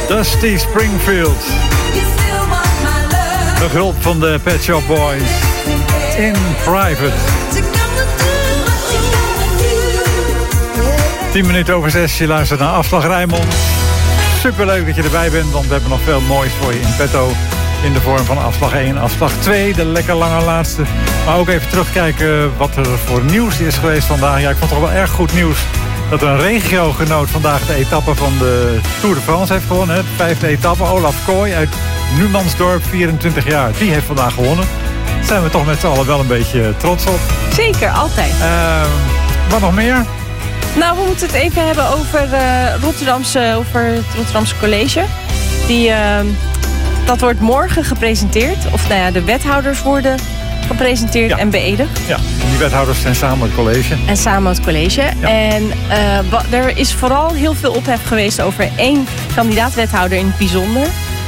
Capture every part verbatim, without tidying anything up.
Dusty Springfield. De hulp van de Pet Shop Boys. In Private. tien minuten over zes, je luistert naar Afslag Rijnmond. Superleuk dat je erbij bent, want we hebben nog veel moois voor je in petto. In de vorm van afslag één, afslag twee, de lekker lange laatste. Maar ook even terugkijken wat er voor nieuws is geweest vandaag. Ja, ik vond het toch wel erg goed nieuws dat een regiogenoot vandaag de etappe van de Tour de France heeft gewonnen. De vijfde etappe, Olaf Kooi uit Numansdorp, vierentwintig jaar. Die heeft vandaag gewonnen. Daar zijn we toch met z'n allen wel een beetje trots op. Zeker, altijd. Uh, wat nog meer? Nou, we moeten het even hebben over, uh, Rotterdamse, over het Rotterdamse College. Die, uh, dat wordt morgen gepresenteerd. Of nou ja, de wethouders worden gepresenteerd ja. en beëdigd. Ja, en die wethouders zijn samen het college. En samen het college. Ja. En uh, er is vooral heel veel ophef geweest over één kandidaat-wethouder in het bijzonder.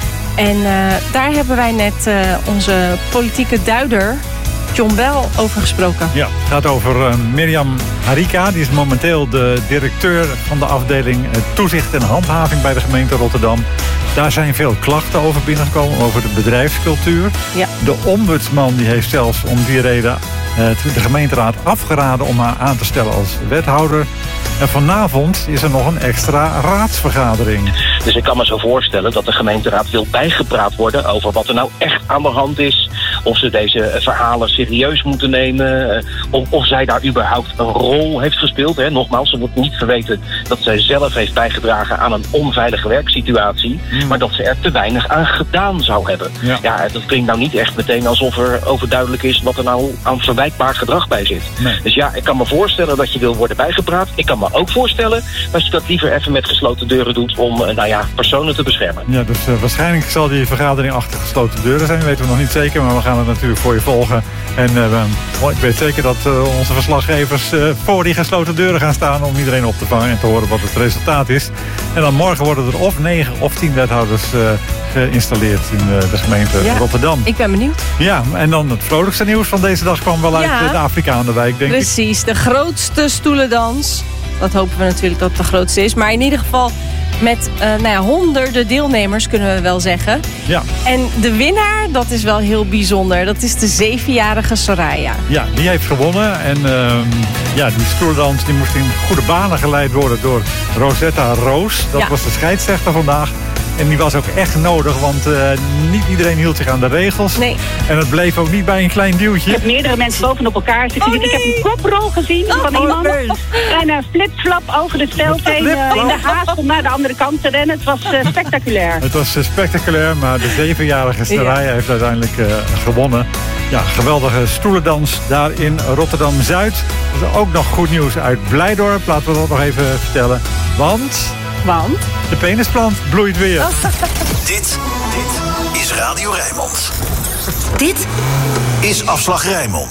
En uh, daar hebben wij net uh, onze politieke duider John Bell over gesproken. Ja, het gaat over uh, Mirjam Harika. Die is momenteel de directeur van de afdeling uh, toezicht en handhaving bij de gemeente Rotterdam. Daar zijn veel klachten over binnengekomen, over de bedrijfscultuur. Ja. De ombudsman die heeft zelfs om die reden uh, de gemeenteraad afgeraden om haar aan te stellen als wethouder. En vanavond is er nog een extra raadsvergadering. Dus ik kan me zo voorstellen dat de gemeenteraad wil bijgepraat worden over wat er nou echt aan de hand is. Of ze deze verhalen serieus moeten nemen. Of, of zij daar überhaupt een rol heeft gespeeld. Hè. Nogmaals, ze wordt niet verweten dat zij zelf heeft bijgedragen aan een onveilige werksituatie. Mm. Maar dat ze er te weinig aan gedaan zou hebben. Ja. ja, dat klinkt nou niet echt meteen alsof er overduidelijk is wat er nou aan verwijtbaar gedrag bij zit. Nee. Dus ja, ik kan me voorstellen dat je wil worden bijgepraat. Ik kan me ook voorstellen dat je dat liever even met gesloten deuren doet om nou ja, personen te beschermen. Ja, dus uh, waarschijnlijk zal die vergadering achter gesloten deuren zijn. Dat weten we nog niet zeker, maar we gaan het natuurlijk voor je volgen. En uh, ik weet zeker dat uh, onze verslaggevers uh, voor die gesloten deuren gaan staan om iedereen op te vangen en te horen wat het resultaat is. En dan morgen worden er of negen of tien wethouders uh, geïnstalleerd in uh, de gemeente ja, Rotterdam. Ik ben benieuwd. Ja, en dan het vrolijkste nieuws van deze dag kwam wel uit ja, de Afrikaandenwijk, denk precies, ik. Precies, de grootste stoelendans. Dat hopen we natuurlijk dat het de grootste is. Maar in ieder geval met uh, nou ja, honderden deelnemers, kunnen we wel zeggen. Ja. En de winnaar, dat is wel heel bijzonder. Dat is de zevenjarige Soraya. Ja, die heeft gewonnen. En uh, ja, die stoelendans die moest in goede banen geleid worden door Rosetta Roos. Dat ja. was de scheidsrechter vandaag. En die was ook echt nodig, want uh, niet iedereen hield zich aan de regels. Nee. En het bleef ook niet bij een klein duwtje. Ik heb meerdere mensen bovenop elkaar zitten. Oh, nee. Ik heb een koprol gezien oh, van iemand. Oh, nee. En een flipflap over het veld heen uh, in de haast om naar de andere kant te rennen. Het was uh, spectaculair. Het was uh, spectaculair, maar de zevenjarige Soraya ja. heeft uiteindelijk uh, gewonnen. Ja, geweldige stoelendans daar in Rotterdam-Zuid. Er is ook nog goed nieuws uit Blijdorp. Laten we dat nog even vertellen. Want... Want? De penisplant bloeit weer. Oh. Dit, dit is Radio Rijnmond. Dit is Afslag Rijnmond.